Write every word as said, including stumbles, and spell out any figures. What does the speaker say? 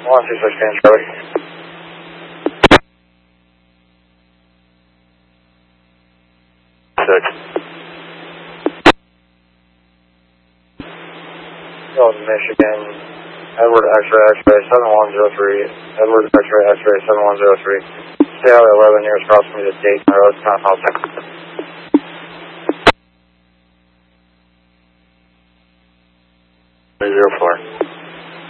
one two six ten Charlie. Six. Golden, Michigan. Edward X-ray X-ray seven one zero three. Edward X-ray X-ray seven one zero three. Stay out at eleven years across from me to Dayton Road, Town Hall, Texas.